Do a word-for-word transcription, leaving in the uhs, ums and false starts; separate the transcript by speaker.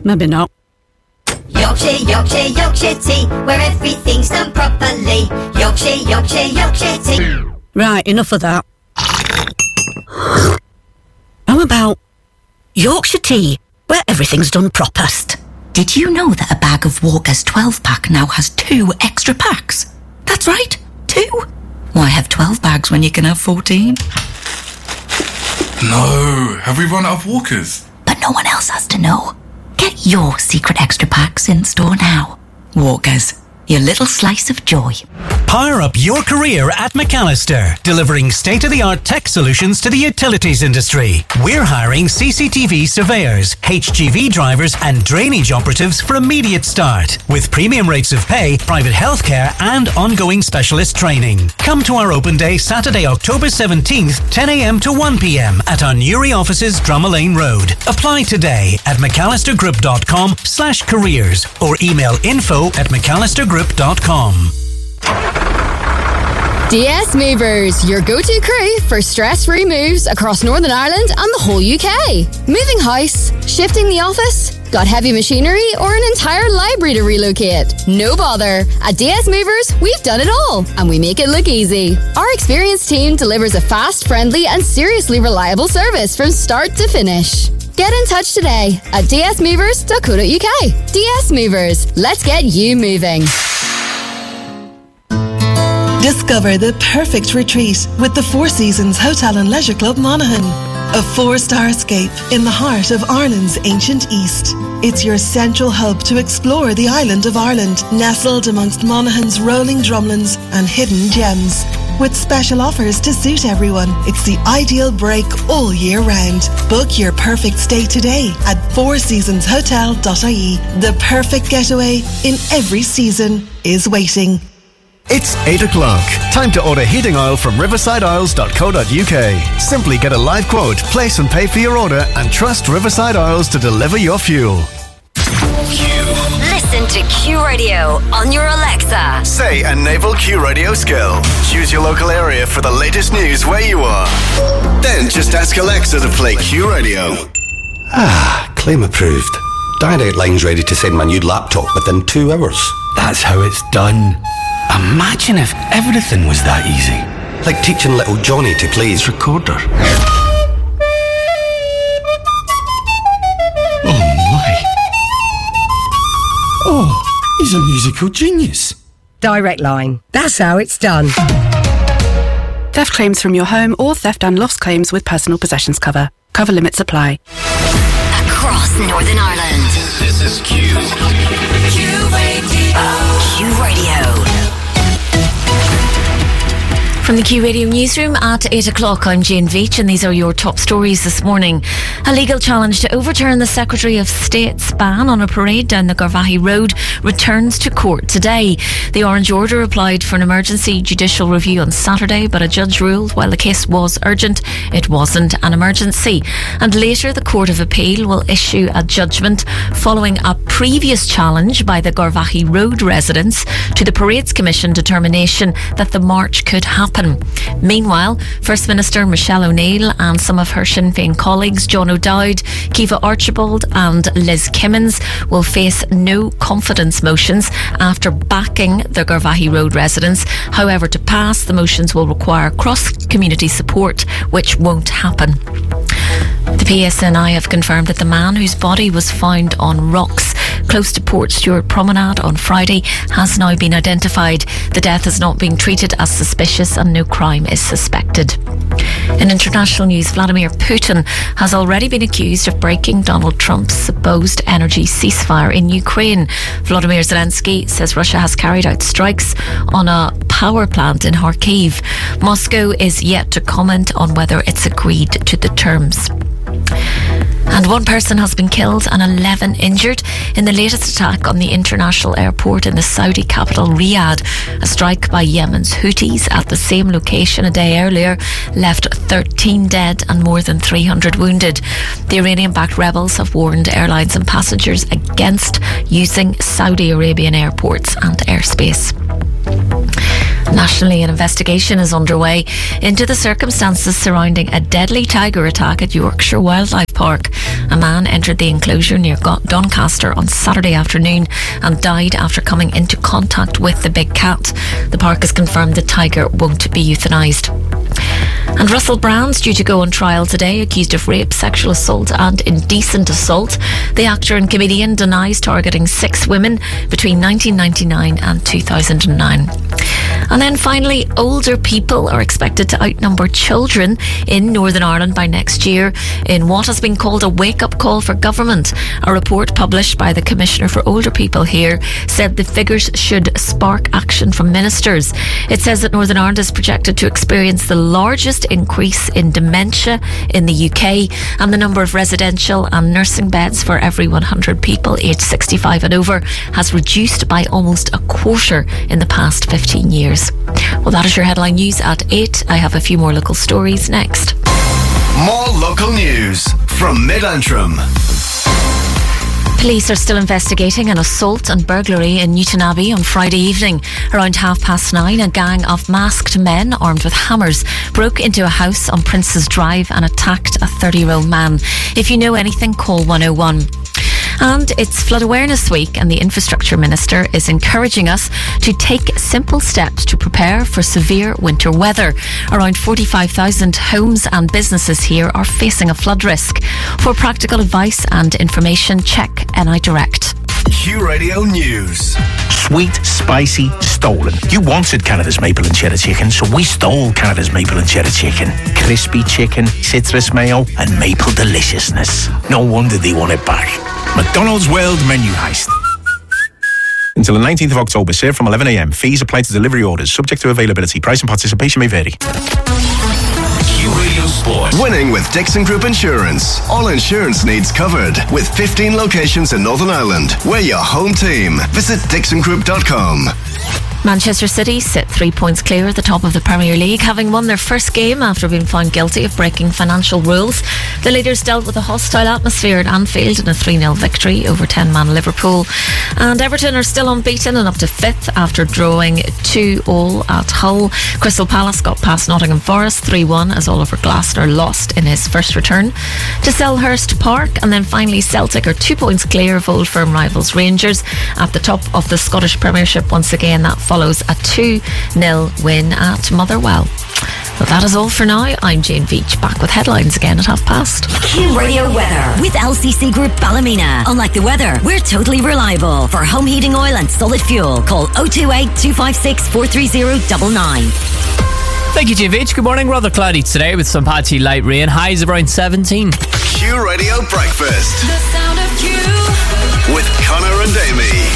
Speaker 1: maybe not.
Speaker 2: Yorkshire, Yorkshire, Yorkshire tea, where everything's done properly. Yorkshire, Yorkshire, Yorkshire tea.
Speaker 1: Right, enough of that. How about Yorkshire tea, where everything's done properst?
Speaker 3: Did you know that a bag of Walker's twelve pack now has two extra packs? That's right, two. Why have twelve bags when you can have fourteen?
Speaker 4: No, have we run out of Walkers?
Speaker 3: But no one else has to know. Get your secret extra packs in store now. Walkers, your little slice of joy.
Speaker 5: Power up your career at McAllister, delivering state-of-the-art tech solutions to the utilities industry. We're hiring C C T V surveyors, H G V drivers and drainage operatives for immediate start, with premium rates of pay, private healthcare and ongoing specialist training. Come to our open day Saturday, October seventeenth, ten a m to one p m at our Newry offices, Drummond Lane Road. Apply today at mcallistergroup.com slash careers or email info at mcallistergroup dot com.
Speaker 6: D S Movers, your go-to crew for stress-free moves across Northern Ireland and the whole U K. Moving house, shifting the office, got heavy machinery or an entire library to relocate? No bother. At D S Movers, we've done it all and we make it look easy. Our experienced team delivers a fast, friendly and seriously reliable service from start to finish. Get in touch today at d s movers dot co dot u k. D S Movers, let's get you moving.
Speaker 7: Discover the perfect retreat with the Four Seasons Hotel and Leisure Club Monaghan. A four-star escape in the heart of Ireland's ancient East. It's your central hub to explore the island of Ireland, nestled amongst Monaghan's rolling drumlins and hidden gems. With special offers to suit everyone, it's the ideal break all year round. Book your perfect stay today at four seasons hotel dot I E. The perfect getaway in every season is waiting.
Speaker 8: It's eight o'clock. Time to order heating oil from riverside oils dot co dot u k. Simply get a live quote, place and pay for your order, and trust Riverside Oils to deliver your fuel.
Speaker 9: Listen to Q Radio on your Alexa.
Speaker 8: Say a naval Q Radio skill. Choose your local area for the latest news where you are. Then just ask Alexa to play Q Radio.
Speaker 10: Ah, claim approved. Direct Line's ready to send my new laptop within two hours.
Speaker 11: That's how it's done. Imagine if everything was that easy.
Speaker 10: Like teaching little Johnny to play his recorder.
Speaker 11: Oh my. Oh, he's a musical genius.
Speaker 12: Direct Line. That's how it's done.
Speaker 13: Theft claims from your home or theft and loss claims with personal possessions cover. Cover limits apply.
Speaker 9: Across Northern Ireland.
Speaker 14: This is Q. Q Radio.
Speaker 9: Q Radio. From the Q Radio newsroom at eight o'clock, I'm Jane Veach and these are your top stories this morning. A legal challenge to overturn the Secretary of State's ban on a parade down the Garvaghey Road returns to court today. The Orange Order applied for an emergency judicial review on Saturday, but a judge ruled while the case was urgent, it wasn't an emergency. And later the Court of Appeal will issue a judgment following a previous challenge by the Garvaghey Road residents to the Parades Commission determination that the march could happen. Meanwhile, First Minister Michelle O'Neill and some of her Sinn Féin colleagues, John O'Dowd, Kiva Archibald and Liz Kimmins, will face no confidence motions after backing the Garvaghey Road residents. However, to pass, the motions will require cross-community support, which won't happen. The P S N I have confirmed that the man whose body was found on rocks close to Port Stewart Promenade on Friday has now been identified. The death is not being treated as suspicious and no crime is suspected. In international news, Vladimir Putin has already been accused of breaking Donald Trump's supposed energy ceasefire in Ukraine. Volodymyr Zelensky says Russia has carried out strikes on a power plant in Kharkiv. Moscow is yet to comment on whether it's agreed to the terms. And one person has been killed and eleven injured in the latest attack on the international airport in the Saudi capital Riyadh. A strike by Yemen's Houthis at the same location a day earlier left thirteen dead and more than three hundred wounded. The Iranian-backed rebels have warned airlines and passengers against using Saudi Arabian airports and airspace. Nationally, an investigation is underway into the circumstances surrounding a deadly tiger attack at Yorkshire Wildlife Park. A man entered the enclosure near Doncaster on Saturday afternoon and died after coming into contact with the big cat. The park has confirmed the tiger won't be euthanised. And Russell Brand's due to go on trial today, accused of rape, sexual assault and indecent assault. The actor and comedian denies targeting six women between nineteen ninety-nine and two thousand nine. And then finally, older people are expected to outnumber children in Northern Ireland by next year in what has been called a wake-up call for government. A report published by the Commissioner for Older People here said the figures should spark action from ministers. It says that Northern Ireland is projected to experience the largest increase in dementia in the U K, and the number of residential and nursing beds for every one hundred people aged sixty-five and over has reduced by almost a quarter in the past fifteen years. Well, that is your headline news at eight. I have a few more local stories next.
Speaker 8: More local news from Mid-Antrim.
Speaker 9: Police are still investigating an assault and burglary in Newtonabbey on Friday evening. Around half past nine, a gang of masked men armed with hammers broke into a house on Prince's Drive and attacked a thirty-year-old man. If you know anything, call one oh one. And it's Flood Awareness Week, and the Infrastructure Minister is encouraging us to take simple steps to prepare for severe winter weather. Around forty-five thousand homes and businesses here are facing a flood risk. For practical advice and information, check N I Direct.
Speaker 8: Q Radio News.
Speaker 11: Sweet, spicy, stolen. You wanted Canada's maple and cheddar chicken, so we stole Canada's maple and cheddar chicken. Crispy chicken, citrus mayo, and maple deliciousness. No wonder they want it back. McDonald's World Menu Heist. Until the nineteenth of October, served from eleven a.m. Fees apply to delivery orders, subject to availability. Price and participation may vary.
Speaker 8: Q Radio Sport. Winning with Dixon Group Insurance. All insurance needs covered. With fifteen locations in Northern Ireland. We're your home team. Visit dixon group dot com.
Speaker 9: Manchester City sit three points clear at the top of the Premier League, having won their first game after being found guilty of breaking financial rules. The leaders dealt with a hostile atmosphere at Anfield in a three nil victory over ten-man Liverpool. And Everton are still unbeaten and up to fifth after drawing two all at Hull. Crystal Palace got past Nottingham Forest three one as Oliver Glasner lost in his first return to Selhurst Park. And then finally, Celtic are two points clear of old firm rivals Rangers at the top of the Scottish Premiership once again. That follows a two nil win at Motherwell. Well, that is all for now. I'm Jane Veach, back with headlines again at half past.
Speaker 15: Q Radio Weather with L C C Group Ballymena. Unlike the weather, we're totally reliable. For home heating oil and solid fuel, call oh two eight, two five six, four three oh nine nine.
Speaker 16: Thank you, Jane Veach. Good morning. Rather cloudy today with some patchy light rain. Highs of around seventeen.
Speaker 8: Q Radio Breakfast.